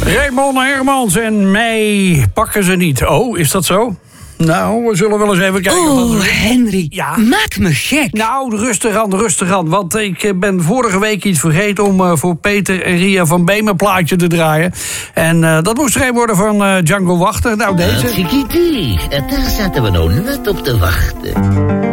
Raymond Hermans en mij pakken ze niet. Oh, is dat zo? Nou, we zullen wel eens even kijken. Oh, Henry, ja. maak me gek. Nou, rustig aan. Want ik ben vorige week iets vergeten om voor Peter en Ria van Beem een plaatje te draaien. En dat moest er een worden van Django Wachter. Nou, deze. Chiquiti, daar zaten we nou net op te wachten.